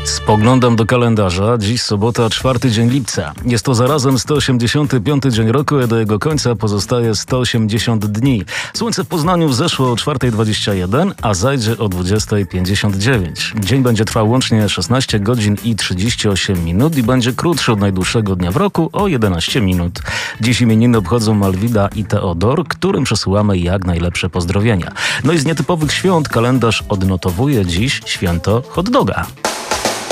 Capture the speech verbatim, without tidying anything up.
Spoglądam do kalendarza. Dziś sobota, czwarty dzień lipca. Jest to zarazem sto osiemdziesiąty piąty dzień roku, a do jego końca pozostaje sto osiemdziesiąt dni. Słońce w Poznaniu wzeszło o czwarta dwadzieścia jeden, a zajdzie o dwudziesta pięćdziesiąt dziewięć. Dzień będzie trwał łącznie szesnaście godzin i trzydzieści osiem minut i będzie krótszy od najdłuższego dnia w roku o jedenaście minut. Dziś imieniny obchodzą Malwida i Teodor, którym przesyłamy jak najlepsze pozdrowienia. No i z nietypowych świąt kalendarz odnotowuje dziś święto hot doga.